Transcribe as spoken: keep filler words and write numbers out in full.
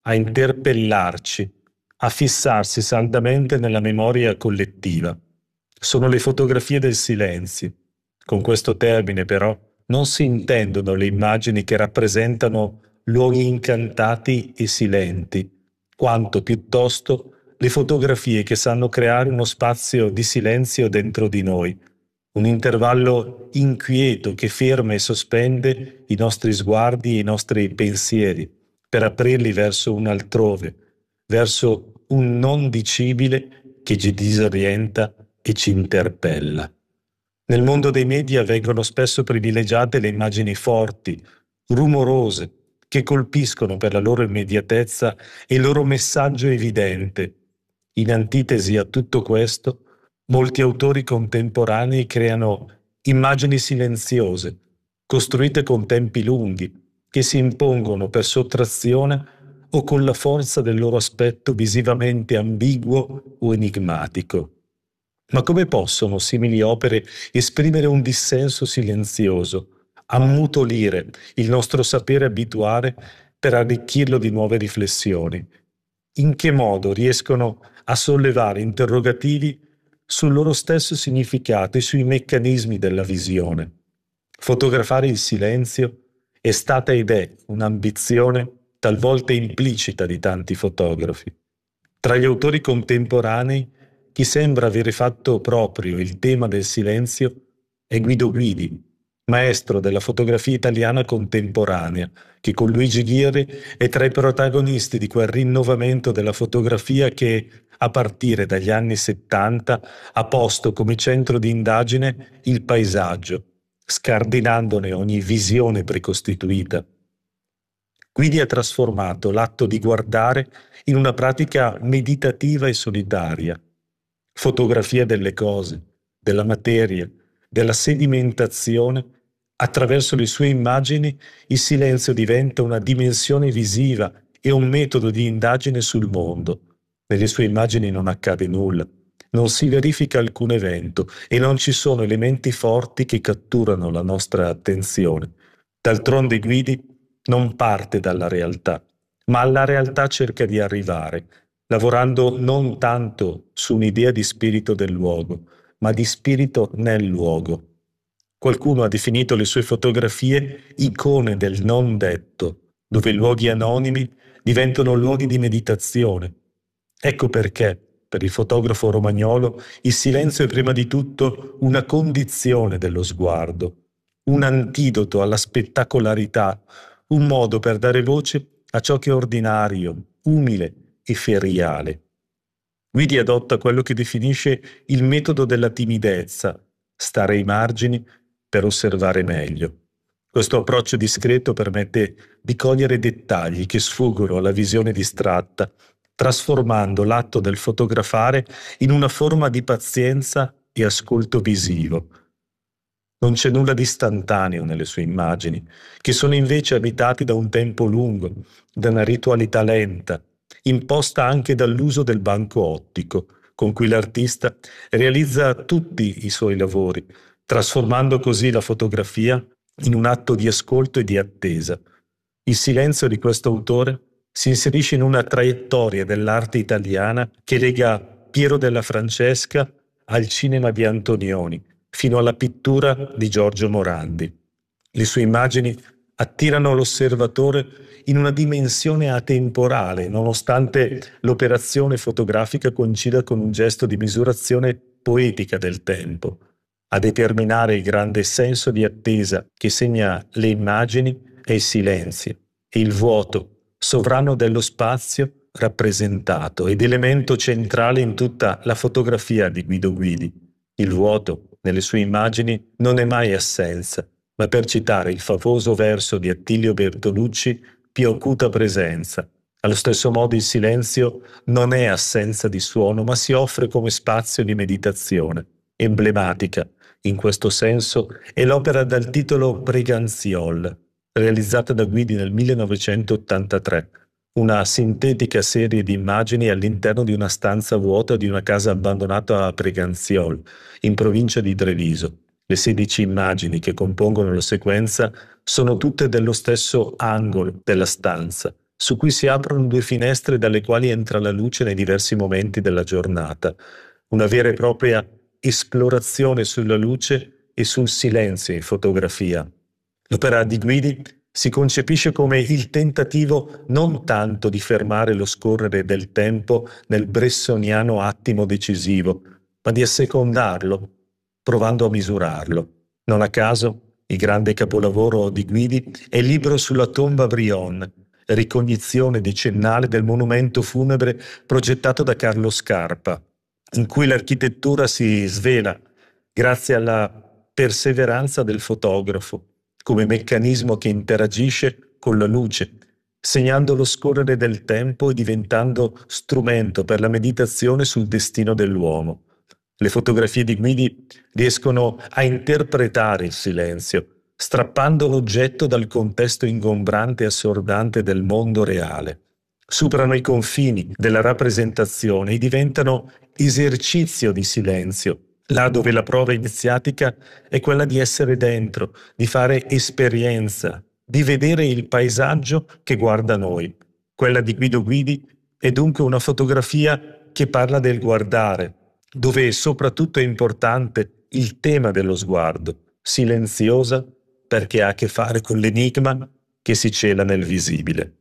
a interpellarci, a fissarsi saldamente nella memoria collettiva. Sono le fotografie del silenzio. Con questo termine, però, non si intendono le immagini che rappresentano luoghi incantati e silenti, quanto piuttosto le fotografie che sanno creare uno spazio di silenzio dentro di noi, un intervallo inquieto che ferma e sospende i nostri sguardi e i nostri pensieri per aprirli verso un altrove, verso un non dicibile che ci disorienta e ci interpella. Nel mondo dei media vengono spesso privilegiate le immagini forti, rumorose, che colpiscono per la loro immediatezza e il loro messaggio evidente. In antitesi a tutto questo, molti autori contemporanei creano immagini silenziose, costruite con tempi lunghi, che si impongono per sottrazione o con la forza del loro aspetto visivamente ambiguo o enigmatico. Ma come possono simili opere esprimere un dissenso silenzioso, ammutolire il nostro sapere abituale per arricchirlo di nuove riflessioni? In che modo riescono a sollevare interrogativi sul loro stesso significato e sui meccanismi della visione? Fotografare il silenzio è stata ed è un'ambizione talvolta implicita di tanti fotografi. Tra gli autori contemporanei, chi sembra avere fatto proprio il tema del silenzio è Guido Guidi, maestro della fotografia italiana contemporanea, che con Luigi Ghirri è tra i protagonisti di quel rinnovamento della fotografia che, a partire dagli anni settanta, ha posto come centro di indagine il paesaggio, scardinandone ogni visione precostituita. Guidi ha trasformato l'atto di guardare in una pratica meditativa e solitaria. Fotografia delle cose, della materia, della sedimentazione, attraverso le sue immagini il silenzio diventa una dimensione visiva e un metodo di indagine sul mondo. Nelle sue immagini non accade nulla, non si verifica alcun evento e non ci sono elementi forti che catturano la nostra attenzione. D'altronde Guidi non parte dalla realtà, ma alla realtà cerca di arrivare, lavorando non tanto su un'idea di spirito del luogo, ma di spirito nel luogo. Qualcuno ha definito le sue fotografie icone del non detto, dove luoghi anonimi diventano luoghi di meditazione. Ecco perché, per il fotografo romagnolo, il silenzio è prima di tutto una condizione dello sguardo, un antidoto alla spettacolarità, un modo per dare voce a ciò che è ordinario, umile e feriale. Guidi adotta quello che definisce il metodo della timidezza, stare ai margini per osservare meglio. Questo approccio discreto permette di cogliere dettagli che sfuggono alla visione distratta, trasformando l'atto del fotografare in una forma di pazienza e ascolto visivo. Non c'è nulla di istantaneo nelle sue immagini, che sono invece abitati da un tempo lungo, da una ritualità lenta, imposta anche dall'uso del banco ottico, con cui l'artista realizza tutti i suoi lavori, trasformando così la fotografia in un atto di ascolto e di attesa. Il silenzio di questo autore si inserisce in una traiettoria dell'arte italiana che lega Piero della Francesca al cinema di Antonioni, fino alla pittura di Giorgio Morandi. Le sue immagini attirano l'osservatore in una dimensione atemporale, nonostante l'operazione fotografica coincida con un gesto di misurazione poetica del tempo. A determinare il grande senso di attesa che segna le immagini è il silenzio e il vuoto, sovrano dello spazio rappresentato ed elemento centrale in tutta la fotografia di Guido Guidi. Il vuoto, nelle sue immagini, non è mai assenza, ma per citare il famoso verso di Attilio Bertolucci, più acuta presenza. Allo stesso modo il silenzio non è assenza di suono, ma si offre come spazio di meditazione. Emblematica, in questo senso, è l'opera dal titolo Preganziol, realizzata da Guidi nel millenovecentottantatré, una sintetica serie di immagini all'interno di una stanza vuota di una casa abbandonata a Preganziol, in provincia di Treviso. Le sedici immagini che compongono la sequenza sono tutte dello stesso angolo della stanza, su cui si aprono due finestre dalle quali entra la luce nei diversi momenti della giornata. Una vera e propria esplorazione sulla luce e sul silenzio in fotografia. L'opera di Guidi si concepisce come il tentativo non tanto di fermare lo scorrere del tempo nel bressoniano attimo decisivo, ma di assecondarlo, provando a misurarlo. Non a caso, il grande capolavoro di Guidi è il libro sulla tomba Brion, ricognizione decennale del monumento funebre progettato da Carlo Scarpa, in cui l'architettura si svela grazie alla perseveranza del fotografo, come meccanismo che interagisce con la luce, segnando lo scorrere del tempo e diventando strumento per la meditazione sul destino dell'uomo. Le fotografie di Guidi riescono a interpretare il silenzio, strappando l'oggetto dal contesto ingombrante e assordante del mondo reale. Superano i confini della rappresentazione e diventano esercizio di silenzio, là dove la prova iniziatica è quella di essere dentro, di fare esperienza, di vedere il paesaggio che guarda noi. Quella di Guido Guidi è dunque una fotografia che parla del guardare, dove soprattutto è importante il tema dello sguardo, silenziosa perché ha a che fare con l'enigma che si cela nel visibile.